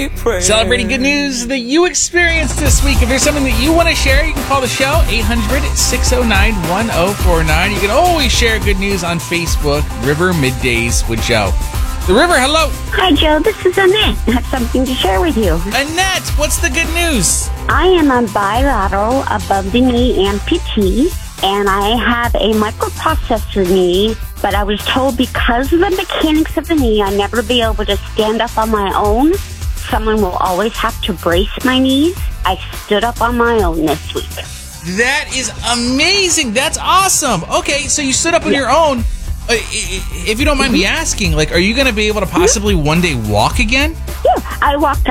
Celebrating good news that you experienced this week. If there's something that you want to share, you can call the show, 800-609-1049. You can always share good news on Facebook, River Middays with Joe. The River, hello. Hi, Joe. This is Annette. I have something to share with you. Annette, what's the good news? I am a bilateral above-the-knee amputee, and I have a microprocessor knee, but I was told because of the mechanics of the knee, I'll never be able to stand up on my own. Someone will always have to brace my knees. I stood up on my own this week. That is amazing. That's awesome. Okay, so you stood up on your own. If you don't mind me asking, like, are you going to be able to possibly one day walk again? Yeah, I walked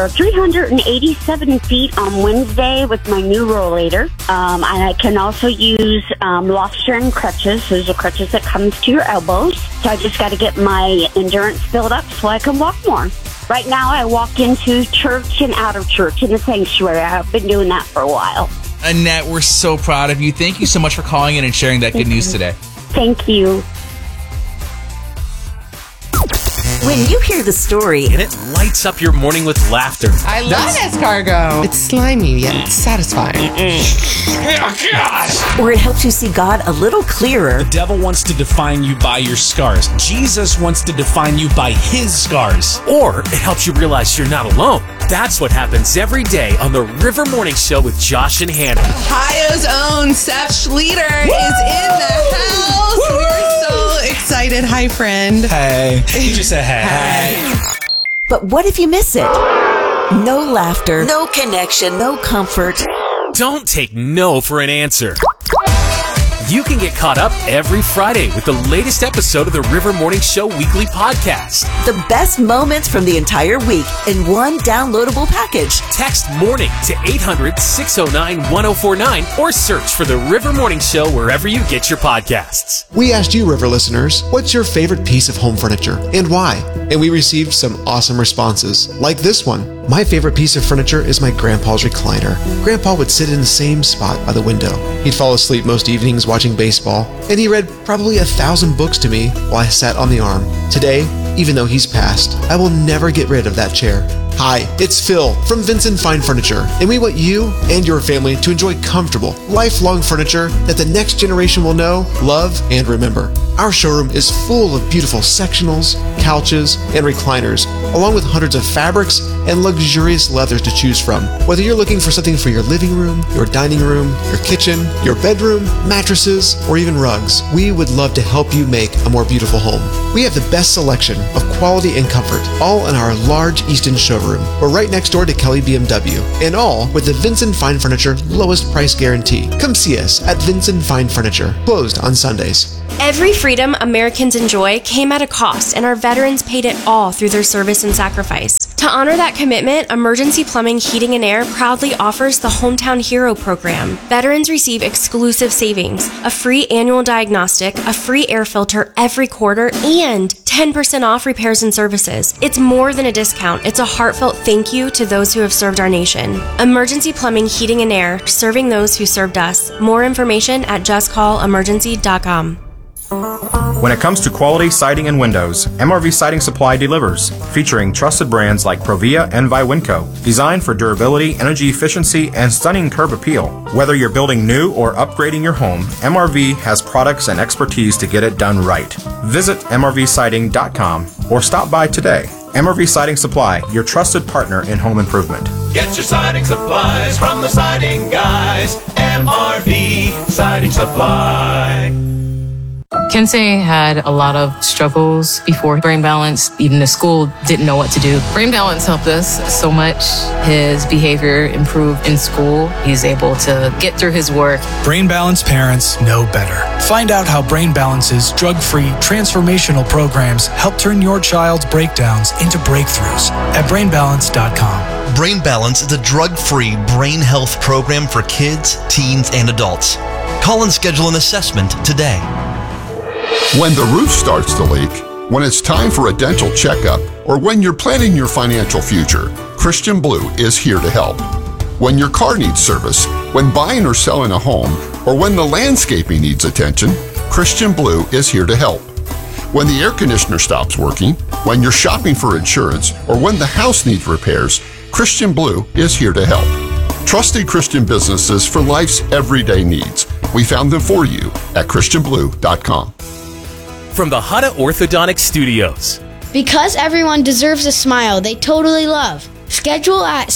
387 feet on Wednesday with my new rollator. And I can also use Lofstern crutches. Those are crutches that comes to your elbows. So I just got to get my endurance built up so I can walk more. Right now, I walk into church and out of church in the sanctuary. I've been doing that for a while. Annette, we're so proud of you. Thank you so much for calling in and sharing that good news today. Thank you. When you hear the story, and it lights up your morning with laughter. I love escargot. It's slimy yet satisfying. Or it helps you see God a little clearer. The devil wants to define you by your scars. Jesus wants to define you by his scars. Or it helps you realize you're not alone. That's what happens every day on the River Morning Show with Josh and Hannah. Ohio's own Seth Schleter is in the house. We're so excited. Hi, friend. Hey. You just said hey. But what if you miss it? No laughter, no connection, no comfort. Don't take no for an answer. You can get caught up every Friday with the latest episode of the River Morning Show weekly podcast. The best moments from the entire week in one downloadable package. Text MORNING to 800-609-1049 or search for the River Morning Show wherever you get your podcasts. We asked you, River listeners, what's your favorite piece of home furniture and why? And we received some awesome responses, like this one. My favorite piece of furniture is my grandpa's recliner. Grandpa would sit in the same spot by the window. He'd fall asleep most evenings watching baseball, and he read probably 1,000 books to me while I sat on the arm. Today, even though he's passed, I will never get rid of that chair. Hi, it's Phil from Vincent Fine Furniture, and we want you and your family to enjoy comfortable, lifelong furniture that the next generation will know, love, and remember. Our showroom is full of beautiful sectionals, couches, and recliners, along with hundreds of fabrics and luxurious leathers to choose from. Whether you're looking for something for your living room, your dining room, your kitchen, your bedroom, mattresses, or even rugs, we would love to help you make a more beautiful home. We have the best selection of quality and comfort, all in our large Easton showroom. We're right next door to Kelly BMW, and all with the Vincent Fine Furniture lowest price guarantee. Come see us at Vincent Fine Furniture, closed on Sundays. Every freedom Americans enjoy came at a cost, and our veterans paid it all through their service and sacrifice. To honor that commitment, Emergency Plumbing, Heating, and Air proudly offers the Hometown Hero program. Veterans receive exclusive savings, a free annual diagnostic, a free air filter every quarter, and 10% off repairs and services. It's more than a discount. It's a heartfelt thank you to those who have served our nation. Emergency Plumbing, Heating, and Air, serving those who served us. More information at justcallemergency.com. When it comes to quality siding and windows, MRV Siding Supply delivers, featuring trusted brands like Provia and Viwinco, designed for durability, energy efficiency, and stunning curb appeal. Whether you're building new or upgrading your home, MRV has products and expertise to get it done right. Visit mrvsiding.com or stop by today. MRV Siding Supply, your trusted partner in home improvement. Get your siding supplies from the siding guys. MRV Siding Supply. Kensei had a lot of struggles before Brain Balance. Even the school didn't know what to do. Brain Balance helped us so much. His behavior improved in school. He's able to get through his work. Brain Balance parents know better. Find out how Brain Balance's drug-free transformational programs help turn your child's breakdowns into breakthroughs at brainbalance.com. Brain Balance is a drug-free brain health program for kids, teens, and adults. Call and schedule an assessment today. When the roof starts to leak, when it's time for a dental checkup, or when you're planning your financial future, Christian Blue is here to help. When your car needs service, when buying or selling a home, or when the landscaping needs attention, Christian Blue is here to help. When the air conditioner stops working, when you're shopping for insurance, or when the house needs repairs, Christian Blue is here to help. Trusted Christian businesses for life's everyday needs. We found them for you at ChristianBlue.com. From the Hutta Orthodontic Studios. Because everyone deserves a smile they totally love. Schedule at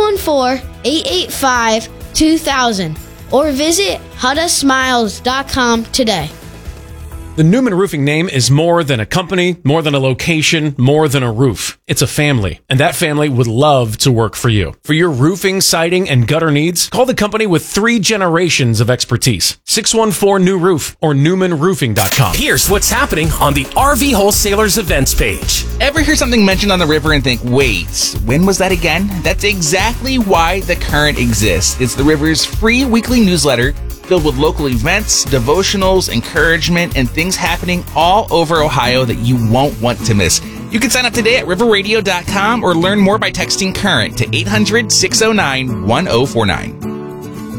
614-885-2000 or visit HuttaSmiles.com today. The Newman Roofing name is more than a company, more than a location, more than a roof. It's a family, and that family would love to work for you. For your roofing, siding, and gutter needs, call the company with 3 generations of expertise. 614-NEW-ROOF or NewmanRoofing.com. Here's what's happening on the RV Wholesalers events page. Ever hear something mentioned on the river and think, wait, when was that again? That's exactly why The Current exists. It's the river's free weekly newsletter filled with local events, devotionals, encouragement, and things happening all over Ohio that you won't want to miss. You can sign up today at riverradio.com or learn more by texting CURRENT to 800-609-1049.